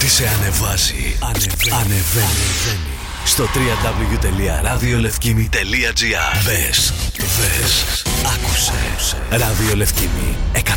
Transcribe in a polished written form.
Ό,τι σε ανεβάζει, ανεβαίνει. Στο www.radiolefkimi.gr. Δες, άκουσε. Ράδιο Λευκήμη 104,6.